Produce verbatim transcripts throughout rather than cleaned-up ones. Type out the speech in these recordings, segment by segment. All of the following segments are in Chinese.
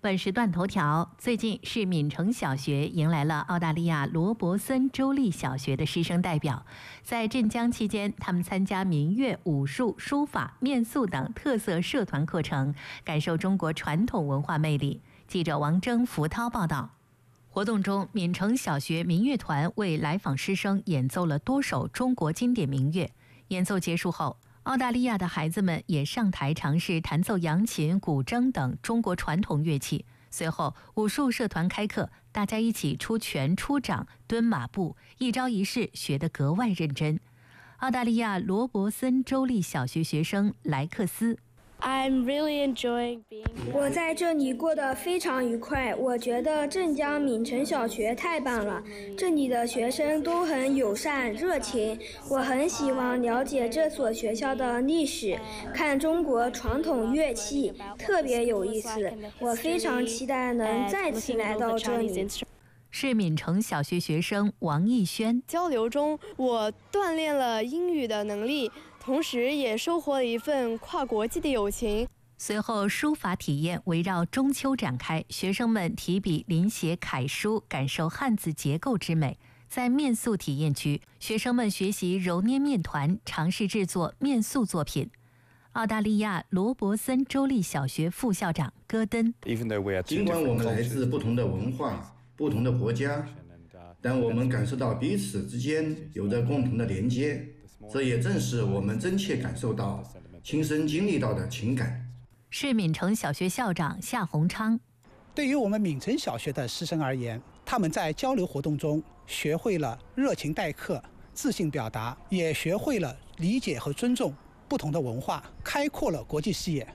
本时段头条：最近是闽城小学迎来了澳大利亚罗伯森州立小学的师生代表，在镇江期间，他们参加民乐、武术、书法、面塑等特色社团课程，感受中国传统文化魅力。记者王征、福涛报道。活动中，闽城小学民乐团为来访师生演奏了多首中国经典民乐。演奏结束后，澳大利亚的孩子们也上台尝试弹奏扬琴、古筝等中国传统乐器。随后，武术社团开课，大家一起出拳、出掌、蹲马步，一招一式学得格外认真。澳大利亚罗伯森州立小学学生莱克斯。 I'm really enjoying being here. 我在这里过得非常愉快，我觉得镇江闽城小学太棒了，这里的学生都很友善热情，我很希望了解这所学校的历史，看中国传统乐器，特别有意思，我非常期待能再次来到这里。 是闽城小学学生王艺轩。 交流中，我锻炼了英语的能力，同时也收获了一份跨国际的友情。 随后，书法体验围绕中秋展开，学生们提笔临写楷书，感受汉字结构之美。在面塑体验区，学生们学习揉捏面团，尝试制作面塑作品。澳大利亚罗伯森州立小学副校长戈登。 尽管我们来自不同的文化、不同的国家，但我们感受到彼此之间有着共同的连接，这也正是我们真切感受到、亲身经历到的情感。 是闽城小学校长夏洪昌。 对于我们闽城小学的师生而言，他们在交流活动中学会了热情待客、自信表达，也学会了理解和尊重不同的文化，开阔了国际视野。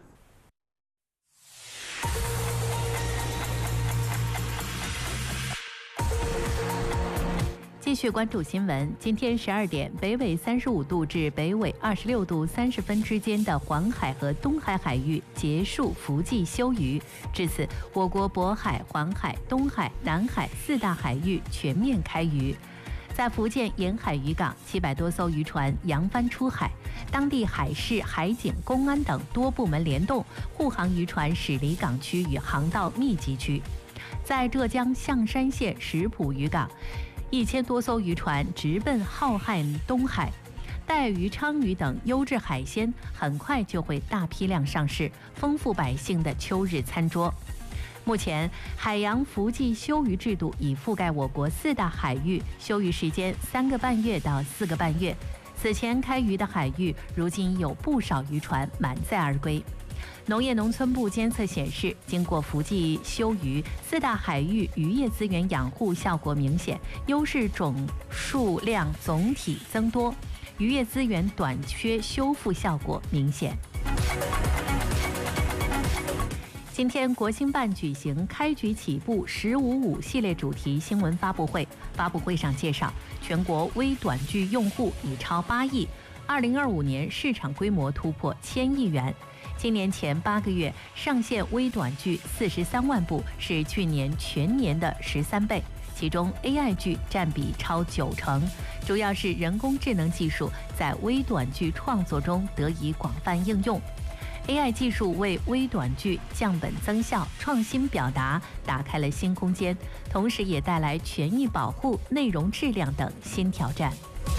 继续关注新闻。今天十二点，北纬三十五度至北纬二十六度三十分之间的黄海和东海海域结束伏季休渔，至此，我国渤海、黄海、东海、南海四大海域全面开渔。在福建沿海渔港，七百多艘渔船扬帆出海，当地海事、海警、公安等多部门联动，护航渔船驶离港区与航道密集区。在浙江象山县石浦渔港，一千多艘渔船直奔浩瀚东海，带鱼、鲳鱼等优质海鲜很快就会大批量上市，丰富百姓的秋日餐桌。目前，海洋伏季休渔制度已覆盖我国四大海域，休渔时间三个半月到四个半月。此前开渔的海域，如今有不少渔船满载而归。农业农村部监测显示，经过伏季休渔，四大海域渔业资源养护效果明显，优势种数量总体增多，渔业资源短缺修复效果明显。今天，国新办举行开局起步“十五五”系列主题新闻发布会。发布会上介绍，全国微短剧用户已超八亿，二零二五年市场规模突破千亿元。今年前八个月上线微短剧四十三万部，是去年全年的十三倍。其中 A I 剧占比超九成，主要是人工智能技术在微短剧创作中得以广泛应用。A I 技术为微短剧降本增效、创新表达打开了新空间，同时也带来权益保护、内容质量等新挑战。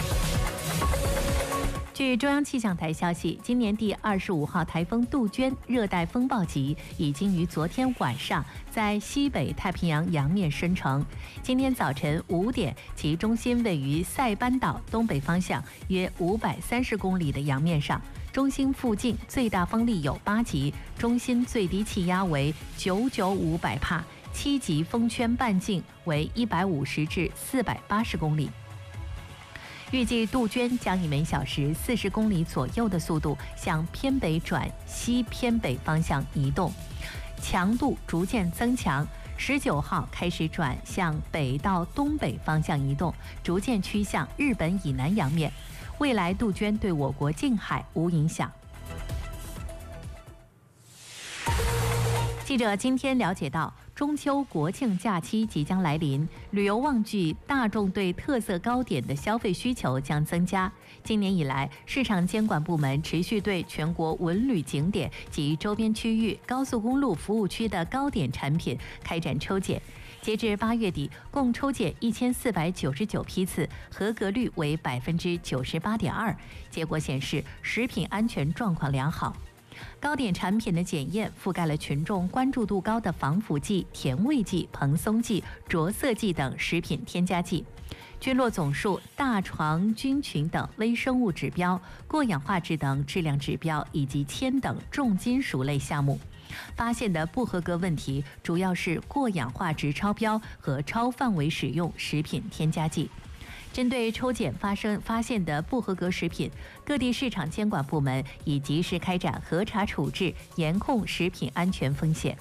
据中央气象台消息，今年第二十五号台风杜鹃热带风暴级已经于昨天晚上在西北太平洋洋面生成。今天早晨五点，其中心位于塞班岛东北方向约五百三十公里的洋面上，中心附近最大风力有八级，中心最低气压为九九五百帕，七级风圈半径为一百五十至四百八十公里。预计杜鹃将以每小时四十公里左右的速度向偏北转西偏北方向移动，强度逐渐增强。十九号开始转向北到东北方向移动，逐渐趋向日本以南洋面。未来杜鹃对我国近海无影响。记者今天了解到， 中秋国庆假期即将来临，旅游旺季，大众对特色糕点的消费需求将增加。今年以来，市场监管部门持续对全国文旅景点及周边区域、高速公路服务区的糕点产品开展抽检。截至八月底，共抽检一千四百九十九批次，合格率为百分之九十八点二。结果显示，食品安全状况良好。糕点产品的检验覆盖了群众关注度高的防腐剂、甜味剂、蓬松剂、着色剂等食品添加剂，菌落总数、大肠菌群等微生物指标、过氧化值等质量指标以及铅等重金属类项目。发现的不合格问题主要是过氧化值超标和超范围使用食品添加剂。针对抽检发生发现的不合格食品，各地市场监管部门已及时开展核查处置，严控食品安全风险。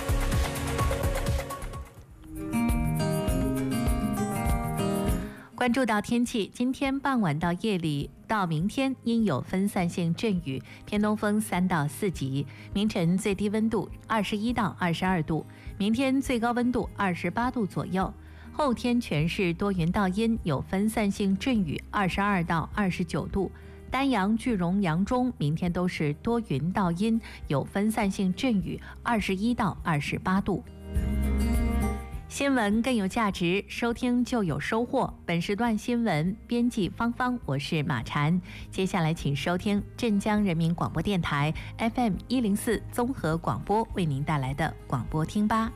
关注到天气，今天傍晚到夜里到明天阴有分散性阵雨，偏东风三到四级。明晨最低温度二十一到二十二度，明天最高温度二十八度左右。后天全市多云到阴，有分散性阵雨，二十二到二十九度。丹阳、句容、扬中明天都是多云到阴，有分散性阵雨，二十一到二十八度。新闻更有价值，收听就有收获。本时段新闻编辑芳芳，我是马婵。接下来请收听镇江人民广播电台 F M 一零四综合广播为您带来的广播听吧。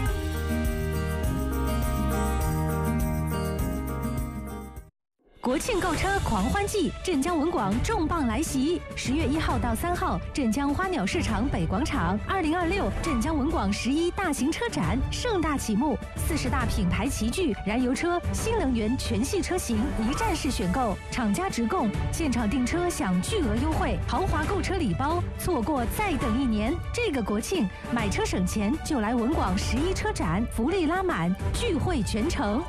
国庆购车狂欢季，镇江文广重磅来袭！十月一号到三号，镇江花鸟市场北广场，二零二六镇江文广十一大型车展盛大启幕，四十大品牌齐聚，燃油车、新能源全系车型一站式选购，厂家直供，现场订车享巨额优惠，豪华购车礼包，错过再等一年。这个国庆买车省钱，就来文广十一车展，福利拉满，聚会全城。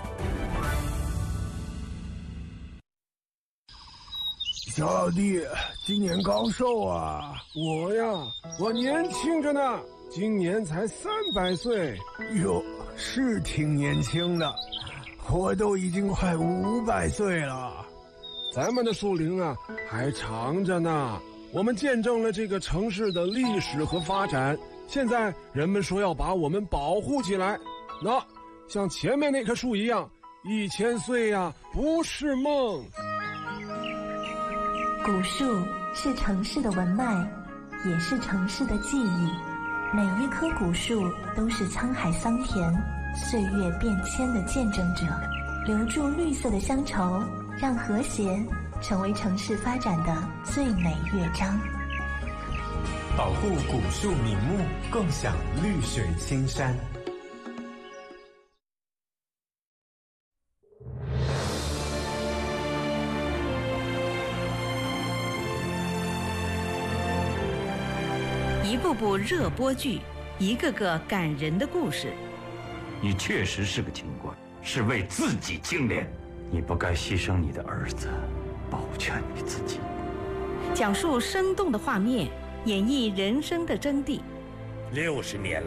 小弟今年高寿啊？我呀，我年轻着呢，今年才三百岁。哟，是挺年轻的，我都已经快五百岁了。咱们的树龄啊，还长着呢。我们见证了这个城市的历史和发展，现在人们说要把我们保护起来。那像前面那棵树一样，一千岁呀，不是梦。 古树是城市的文脉，也是城市的记忆。每一棵古树都是沧海桑田、岁月变迁的见证者，留住绿色的乡愁，让和谐成为城市发展的最美乐章。 保护古树名木，共享绿水青山。 一部部热播剧，一个个感人的故事。 你确实是个清官，是为自己清廉，你不该牺牲你的儿子，保全你自己。 讲述生动的画面，演绎人生的真谛。 六十年